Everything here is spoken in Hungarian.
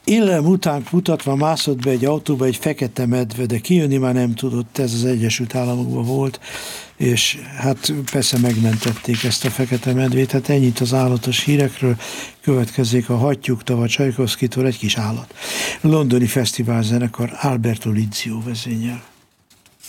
illem után futatva mászott be egy autóba egy fekete medve, de kijönni már nem tudott, ez az Egyesült Államokban volt, és hát persze megmentették ezt a fekete medvét. Hát ennyit az állatos hírekről, következzék a Hattyúk tava Csajkovszkitól egy kis állat. Londoni fesztiválzenekar Alberto Lizio vezényel.